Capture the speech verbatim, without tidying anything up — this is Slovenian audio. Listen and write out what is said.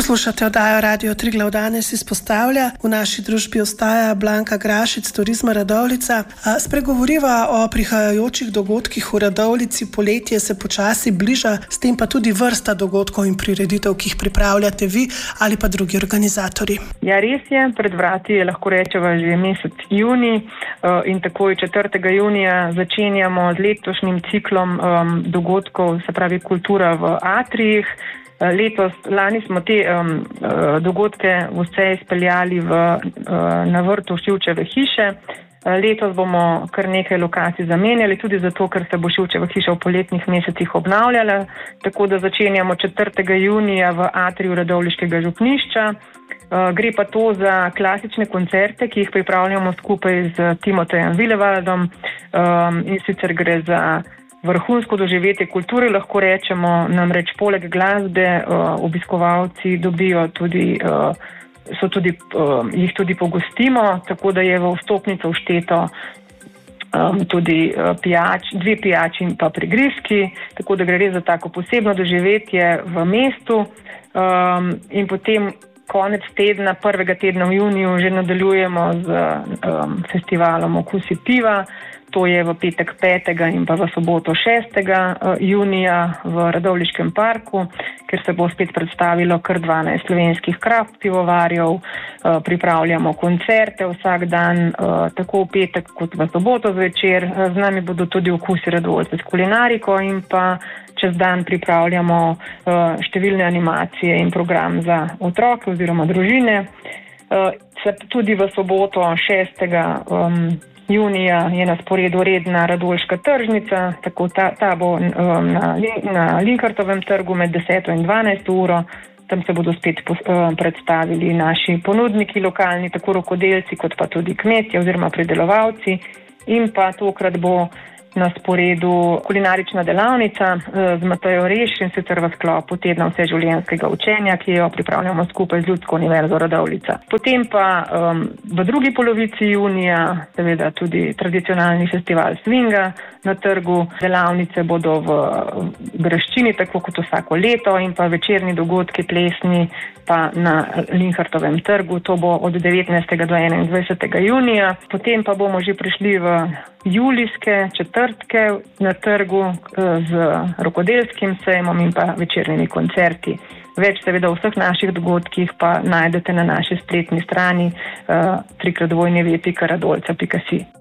Poslušate oddajo Radio Triglav danes izpostavlja. V naši družbi ostaja Blanka Grašic, Turizma Radovljica. Spregovoriva o prihajajočih dogodkih v Radovljici. Poletje se počasi bliža, s tem pa tudi vrsta dogodkov in prireditev, ki jih pripravljate vi ali pa drugi organizatorji. Ja, res je. Pred vrati je lahko rečeva že mesec junij in takoj četrtega junija začenjamo z letošnjim ciklom um, dogodkov, se pravi kultura v atrijih. Letos, lani smo te um, dogodke vse izpeljali v, na vrtu Šivčeve hiše. Letos bomo kar nekaj lokacij zamenjali, tudi zato, ker se bo Šivčeva hiša v poletnih mesecih obnavljala. Tako da začenjamo četrtega junija v atriju Radovljiškega župnišča. Gre pa to za klasične koncerte, ki jih pripravljamo skupaj z Timotejem Vilevaldom, um, in sicer gre za vrhunsko doživetje kulture, lahko rečemo, namreč poleg glasbe uh, obiskovalci dobijo tudi, uh, so tudi, uh, jih tudi pogostimo, tako da je v vstopnico všteto um, tudi uh, pijač, dve pijači in pa prigrizki, tako da gre res za tako posebno doživetje v mestu. Um, in potem konec tedna, prvega tedna v juniju, že nadaljujemo z um, festivalom Okusi piva. To je v petek petega in pa v soboto šestega junija v Radovljiškem parku, kjer se bo spet predstavilo kar dvanajst slovenskih kraft pivovarjev. Pripravljamo koncerte vsak dan, tako v petek kot v soboto zvečer. Z nami bodo tudi Okusi Radovljice s kulinariko in pa čez dan pripravljamo številne animacije in program za otroke oziroma družine. Tudi v soboto šestega junija je na sporedu redna Radolška tržnica, tako ta, ta bo um, na, na Linhartovem trgu med deseto in dvanajsto uro. Tam se bodo spet um, predstavili naši ponudniki lokalni, tako rokodelci kot pa tudi kmetje oziroma pridelovalci. In pa tokrat bo na sporedu kulinarična delavnica z Matejo Reš, in sicer v sklopu tedna vseživljenjskega učenja, ki jo pripravljamo skupaj z Ljudsko univerzo Radovljica. Potem pa um, v drugi polovici junija seveda tudi tradicionalni festival swinga na trgu. Delavnice bodo v graščini, tako kot vsako leto, in pa večerni dogodki plesni pa na Linhartovem trgu. To bo od devetnajstega do enaindvajsetega junija. Potem pa bomo že prišli v julijske četrtke na trgu z rokodelskim sejmom in pa večernimi koncerti. Več seveda o vseh naših dogodkih pa najdete na naši spletni strani uh, tri krat dvojni v pika radolca pika si.